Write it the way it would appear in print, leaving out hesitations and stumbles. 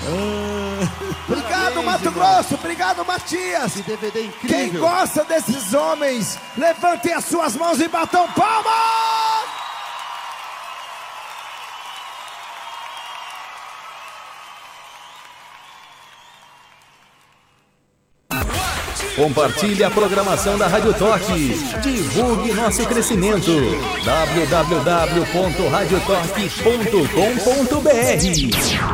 Obrigado, Mato Grosso. Obrigado, Matias. Esse DVD incrível. Quem gosta desses homens, levantem as suas mãos e batam palmas. Compartilhe a programação da Rádio Torque. Divulgue nosso crescimento. www.radiotorque.com.br